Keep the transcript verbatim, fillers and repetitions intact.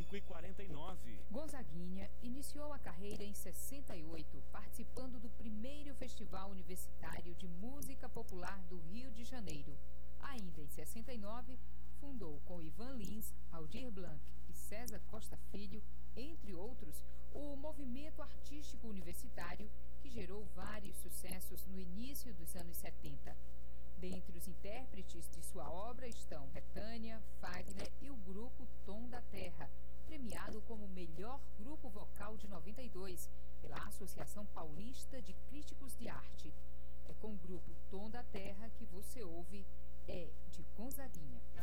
cinco e quarenta e nove. Gonzaguinha iniciou a carreira em sessenta e oito, participando do primeiro Festival Universitário de Música Popular do Rio de Janeiro. Ainda em sessenta e nove, fundou com Ivan Lins, Aldir Blanc e César Costa Filho, entre outros, o Movimento Artístico Universitário, que gerou vários sucessos no início dos anos setenta. Dentre os intérpretes de sua obra estão Betânia, Fagner e o grupo Tom da Terra, premiado como melhor grupo vocal de noventa e dois pela Associação Paulista de Críticos de Arte. É com o grupo Tom da Terra que você ouve É de Gonzaguinha.